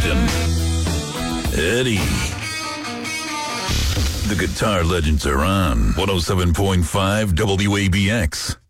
Compton. Eddie. The Guitar Legends are on 107.5 WABX.